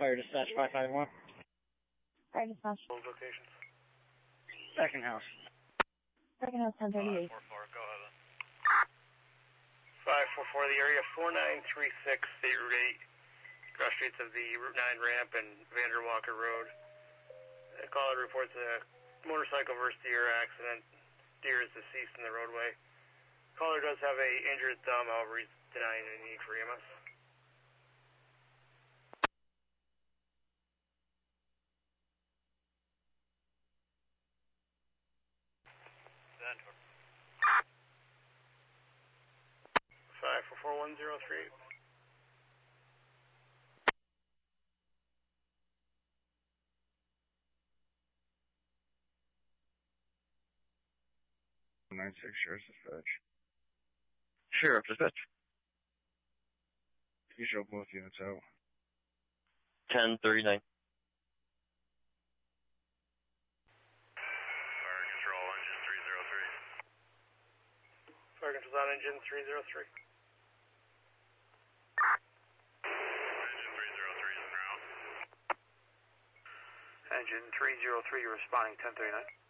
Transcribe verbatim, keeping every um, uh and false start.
Fire dispatch five five one. Fire dispatch. Both locations. Second house. Second house, ten thirty-eight. five four four, go ahead. five four four, the area four nine three six, State Route eight. Cross streets of the Route nine ramp and Vander Walker Road. The caller reports a motorcycle versus deer accident. Deer is deceased in the roadway. Caller does have a injured thumb, however he's denying any need for E M S. five four four one zero three. nine six, Sheriff's Dispatch. Sheriff Dispatch. You show both units out. ten thirty-nine. Fire control, engine three zero three. Fire control on engine three zero three. Engine three zero three is now. Engine three zero three, you're responding ten thirty-nine.